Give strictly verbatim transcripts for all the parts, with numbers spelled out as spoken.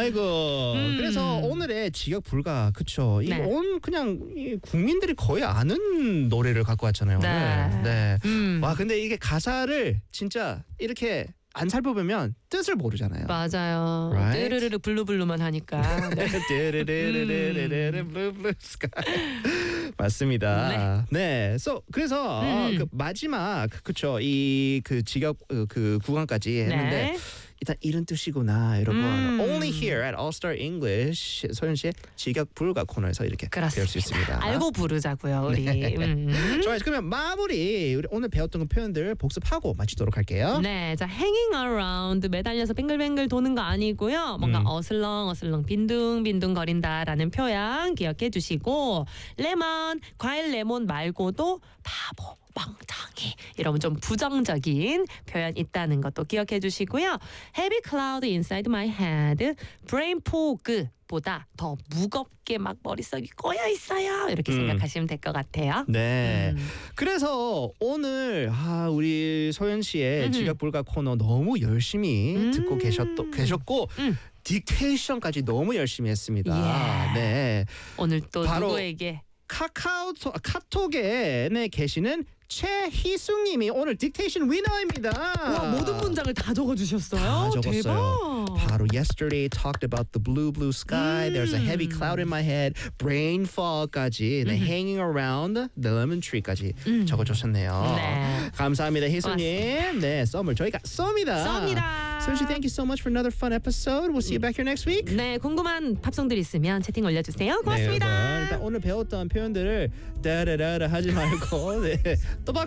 아이고. 음. 그래서 오늘의 직역 불가 그쵸? 이 네. 온 그냥 이 국민들이 거의 아는 노래를 갖고 왔잖아요. 오늘. 네. 네. 음. 와 근데 이게 가사를 진짜 이렇게 안 살펴보면 뜻을 모르잖아요. 맞아요. Right? 르르르 블루블루만 하니까. 네. 르르르르르르 블루 블루 스카이. 맞습니다. 네. So, 그래서 음. 그 마지막 그쵸 이 그 직역 그, 그 구간까지 했는데 네. 일단 이런 뜻이구나 여러분. 음. Only here at All Star English 소연 씨의 직역 불가 코너에서 이렇게 그렇습니다. 배울 수 있습니다. 알고 부르자고요, 우리. 음. 좋아요. 그러면 마무리 우리 오늘 배웠던 그 표현들 복습하고 마치도록 할게요. 네, 자 hanging around 매달려서 뱅글뱅글 도는 거 아니고요. 뭔가 음. 어슬렁 어슬렁 빈둥빈둥 거린다라는 표현 기억해 주시고 레몬 과일 레몬 말고도 바보 멍청이 이러면 좀 부정적인 표현 있다는 것도 기억해 주시고요. Heavy cloud inside my head, brain fog 보다 더 무겁게 막 머릿속이 꼬여 있어요. 이렇게 음. 생각하시면 될 것 같아요. 네. 음. 그래서 오늘 아, 우리 소연 씨의 음흠. 직역 불가 코너 너무 열심히 음. 듣고 계셨, 계셨고 음. 딕테이션까지 너무 열심히 했습니다. 예. 네. 오늘 또 바로 누구에게 카카오톡 카톡에 네, 계시는 최희숙님이 오늘 딕테이션 위너입니다. 와, 모든 문장을 다 적어주셨어요. 다 적었어요. 대박. 바로 yesterday talked about the blue blue sky. 음. There's a heavy cloud in my head. Brain fog까지 네, hanging around the lemon tree까지 음. 적어주셨네요. 네. 감사합니다, 희수님. 네, 썸을 저희가 썸이다. 썸이다. Soji, thank you so much for another fun episode. We'll see you back here next week. 네, 궁금한 팝송들 있으면 채팅 올려주세요. 고맙습니다. 네, 여러분. 일단 오늘 배웠던 표현들을 따라라라 하지 말고 네,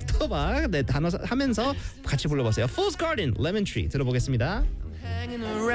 또박또박 네, 단어 하면서 같이 불러보세요. Fool's Garden, Lemon Tree 들어보겠습니다.